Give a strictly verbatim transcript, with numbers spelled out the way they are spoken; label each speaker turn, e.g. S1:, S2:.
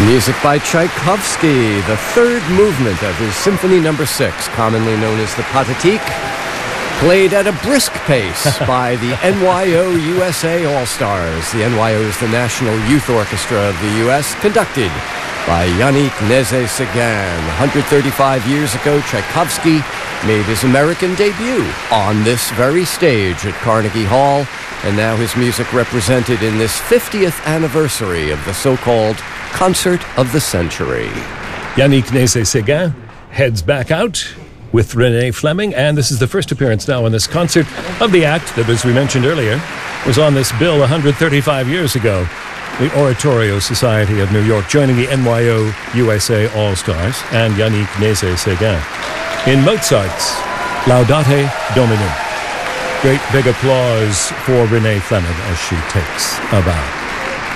S1: Music by Tchaikovsky, the third movement of his Symphony Number Six, commonly known as the Pathetique, played at a brisk pace by the N Y O U S A All-Stars. The N Y O is the National Youth Orchestra of the U S, conducted by Yannick Nézet-Séguin. one hundred thirty-five years ago, Tchaikovsky made his American debut on this very stage at Carnegie Hall, and now his music represented in this fiftieth anniversary of the so-called Concert of the Century.
S2: Yannick Nézet-Séguin heads back out with Renee Fleming, and this is the first appearance now in this concert of the act that, as we mentioned earlier, was on this bill one hundred thirty-five years ago. The Oratorio Society of New York joining the N Y O U S A All-Stars and Yannick Nézet-Séguin in Mozart's Laudate Domini. Great big applause for Renee Fleming as she takes a bow.